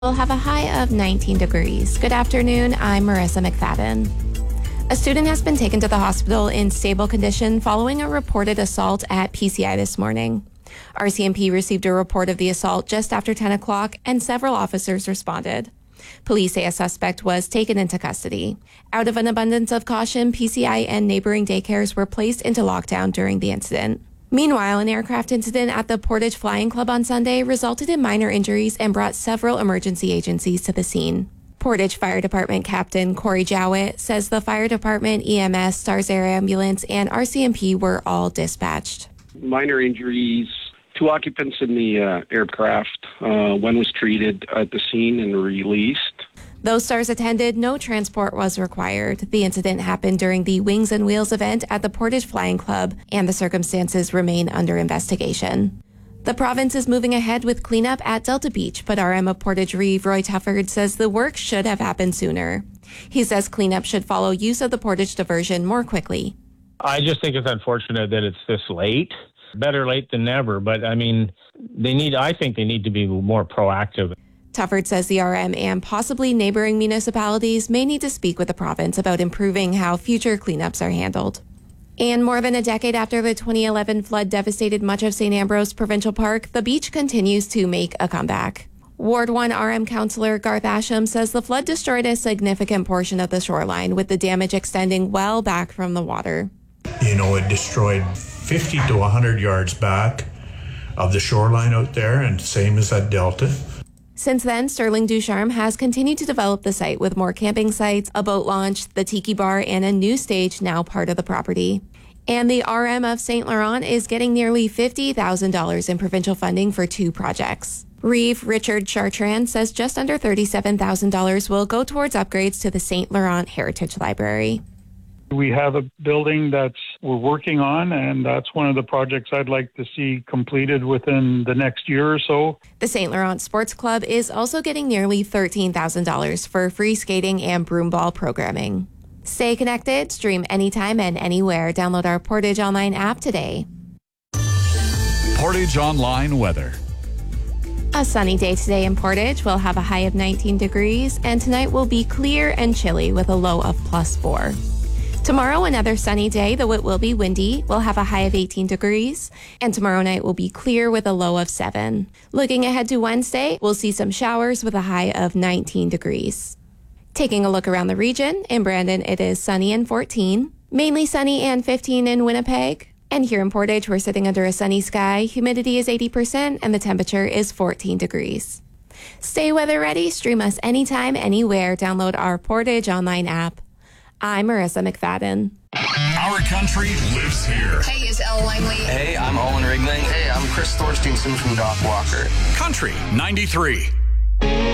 We'll have a high of 19 degrees. Good afternoon, I'm Marissa McFadden. A student has been taken to the hospital in stable condition following a reported assault at PCI this morning. RCMP received a report of the assault just after 10 o'clock and several officers responded. Police say a suspect was taken into custody. Out of an abundance of caution, PCI and neighboring daycares were placed into lockdown during the incident. Meanwhile, an aircraft incident at the Portage Flying Club on Sunday resulted in minor injuries and brought several emergency agencies to the scene. Portage Fire Department Captain Corey Jowett says the fire department, EMS, STARS Air Ambulance, and RCMP were all dispatched. Minor injuries, 2 occupants in the aircraft. One was treated at the scene and released. Though STARS attended, no transport was required. The incident happened during the Wings and Wheels event at the Portage Flying Club, and the circumstances remain under investigation. The province is moving ahead with cleanup at Delta Beach, but RM of Portage Reeve, Roy Tufford, says the work should have happened sooner. He says cleanup should follow use of the Portage diversion more quickly. I just think it's unfortunate that it's this late. Better late than never, but I think they need to be more proactive. Tufford says the RM and possibly neighboring municipalities may need to speak with the province about improving how future cleanups are handled. And more than a decade after the 2011 flood devastated much of St. Ambrose Provincial Park, the beach continues to make a comeback. Ward 1 RM councillor Garth Asham says the flood destroyed a significant portion of the shoreline, with the damage extending well back from the water. It destroyed 50 to 100 yards back of the shoreline out there, and same as at Delta. Since then, Sterling Ducharme has continued to develop the site with more camping sites, a boat launch, the Tiki Bar, and a new stage now part of the property. And the RM of St. Laurent is getting nearly $50,000 in provincial funding for 2 projects. Reeve Richard Chartrand says just under $37,000 will go towards upgrades to the St. Laurent Heritage Library. We have a building we're working on, and that's one of the projects I'd like to see completed within the next year or so. The St. Laurent Sports Club is also getting nearly $13,000 for free skating and broomball programming. Stay connected, stream anytime and anywhere. Download our Portage Online app today. Portage Online weather. A sunny day today in Portage. We'll have a high of 19 degrees, and tonight will be clear and chilly with a low of +4. Tomorrow, another sunny day, though it will be windy. We'll have a high of 18 degrees, and tomorrow night will be clear with a low of 7. Looking ahead to Wednesday, we'll see some showers with a high of 19 degrees. Taking a look around the region, in Brandon, it is sunny and 14, mainly sunny and 15 in Winnipeg. And here in Portage, we're sitting under a sunny sky. Humidity is 80%, and the temperature is 14 degrees. Stay weather ready. Stream us anytime, anywhere. Download our Portage Online app. I'm Marissa McFadden. Our country lives here. Hey, it's Elle Langley. Hey, I'm Owen Rigling. Hey, I'm Chris Thorsteinson from Doc Walker. Country 93.